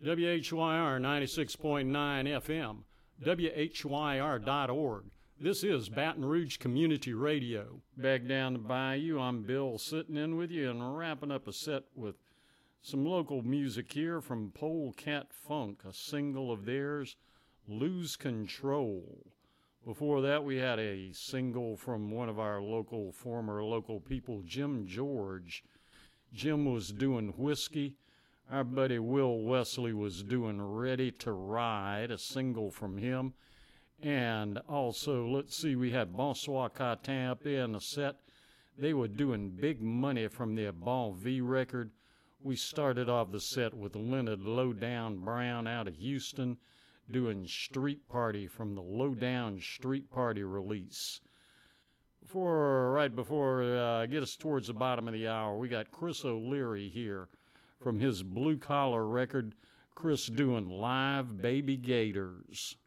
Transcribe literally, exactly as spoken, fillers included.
W H Y R ninety-six point nine F M, W H Y R dot org. This is Baton Rouge Community Radio. Back down the bayou, I'm Bill sitting in with you and wrapping up a set with some local music here from Polecat Funk, a single of theirs, Lose Control. Before that, we had a single from one of our local, former local people, Jim George. Jim was doing Whiskey. Our buddy Will Wesley was doing Ready to Ride, a single from him. And also, let's see, we had Bonsoir Catin up there in the set. They were doing Big Money from their Bon V record. We started off the set with Leonard Lowdown Brown out of Houston doing Street Party from the Lowdown Street Party release. Before, right before uh, get us towards the bottom of the hour, we got Chris O'Leary here from his Blue Collar record. Chris doing Live Baby Gators.